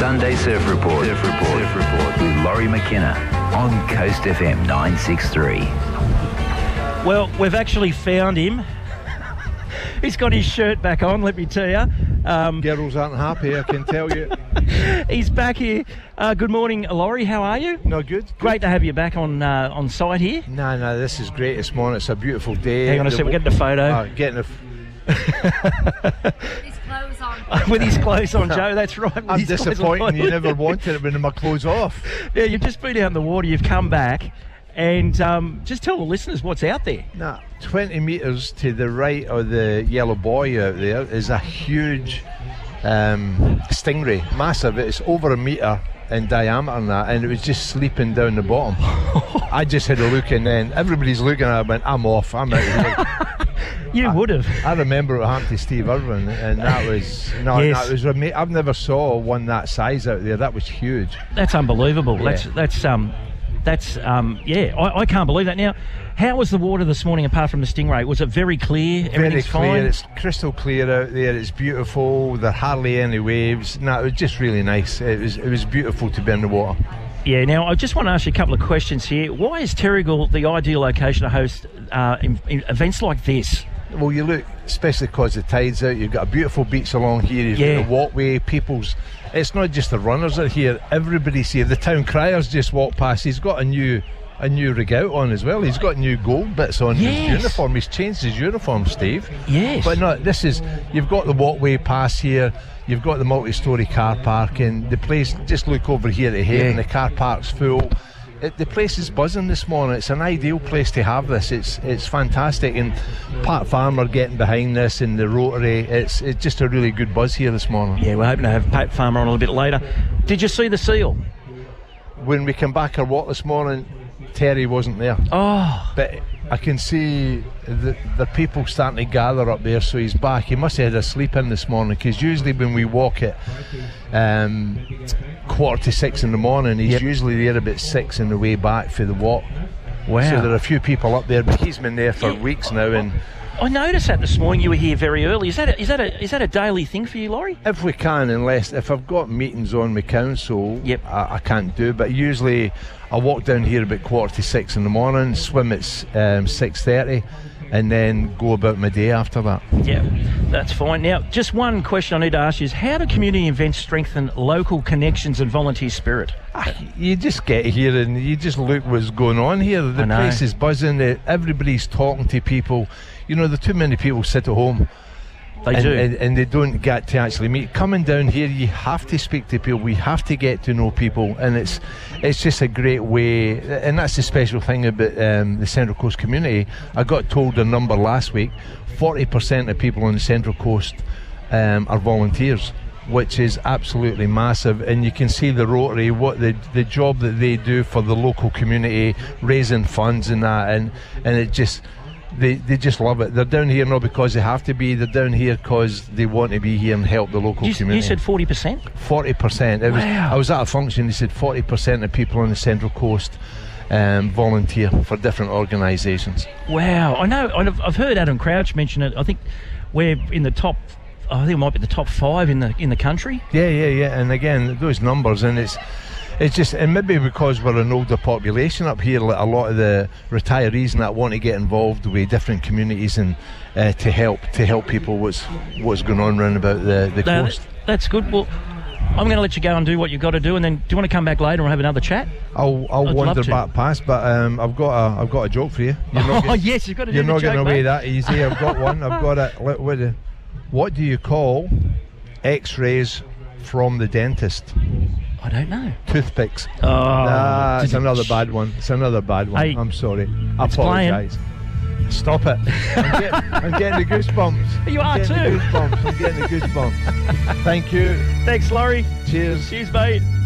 Sunday Surf Report. Surf Report with Laurie McKenna on Coast FM 963. Well, we've actually found him. He's got his shirt back on, let me tell you. Girls aren't happy, I can tell you. He's back here. Good morning, Laurie. How are you? No, good. Great to have you back on site here. No, this is great this morning. It's a beautiful day. Hang on a second, we're getting a photo. His clothes on. With his clothes on, Joe, that's right. I'm disappointed you never wanted it with my clothes off. Yeah, you've just been out in the water, you've come back, and just tell the listeners what's out there. 20 metres to the right of the yellow buoy out there is a huge stingray, massive. It's over a metre in diameter and it was just sleeping down the bottom. I just had a look and then everybody's looking at it. I went, I'm off, I'm out of here. You would have. I remember what happened to Steve Irwin, and that was that was amazing. I've never saw one that size out there. That was huge. That's unbelievable. Yeah. I can't believe that. Now, how was the water this morning apart from the stingray? Was it very clear? Everything's very clear. Fine? It's crystal clear out there. It's beautiful. There are hardly any waves. It was just really nice. It was beautiful to be in the water. Yeah, now I just want to ask you a couple of questions here. Why is Terrigal the ideal location to host events like this? Well, you look, especially because the tide's out, you've got a beautiful beach along here, you've got the walkway, it's not just the runners that are here, everybody's here. The town crier's just walked past, he's got a new rig out on as well. He's got new gold bits on his uniform. He's changed his uniform, Steve. Yes. But no, you've got the walkway past here, you've got the multi-storey car park, and the place, just look over here to here, and the car park's full. The place is buzzing this morning. It's an ideal place to have this. It's fantastic, and Pat Farmer getting behind this and the Rotary. It's just a really good buzz here this morning. Yeah, we're hoping to have Pat Farmer on a little bit later. Did you see the seal? When we came back our walk this morning, Terry wasn't there. Oh, but I can see the people starting to gather up there, so he's back. He must have had a sleep in this morning, because usually when we walk at 5:45 in the morning, he's usually there about 6 on the way back for the walk. Wow. So there are a few people up there, but he's been there for weeks now. And I noticed that this morning you were here very early. Is that a daily thing for you, Laurie? If we can, if I've got meetings on my council, I can't do. But usually I walk down here about 5:45 in the morning, swim at 6:30, and then go about my day after that. Yeah, that's fine. Now, just one question I need to ask you is, how do community events strengthen local connections and volunteer spirit? You just get here and you just look what's going on here. The place is buzzing. Everybody's talking to people. You know, there are too many people sit at home. They do. And they don't get to actually meet. Coming down here, you have to speak to people. We have to get to know people, and it's just a great way. And that's the special thing about the Central Coast community. I got told a number last week: 40% of people on the Central Coast are volunteers, which is absolutely massive. And you can see the Rotary, what the job that they do for the local community, raising funds and that, and it just. They just love it. They're down here not because they have to be, they're down here because they want to be here and help the local community. You said 40%? 40%. Wow. I was at a function, they said 40% of people on the Central Coast volunteer for different organisations. Wow. I know, I've heard Adam Crouch mention it. I think we're in the top, I think it might be the top 5 in the country. Yeah. And again, those numbers, and it's just, and maybe because we're an older population up here, like a lot of the retirees and that want to get involved with different communities and to help people what's going on around about the coast. That's good. Well, I'm going to let you go and do what you've got to do, and then do you want to come back later and have another chat? I'll wander back past, but I've got a joke for you. Yes, you've got to do the joke, you're not getting away mate. that easy. I've got one. I've got it. What do you call X-rays from the dentist? I don't know. Toothpicks. Oh, it's another bad one. Hey, I'm sorry. I apologise. Stop it. I'm getting the goosebumps. You are too. I'm getting the goosebumps. Thank you. Thanks, Laurie. Cheers. Cheers, mate.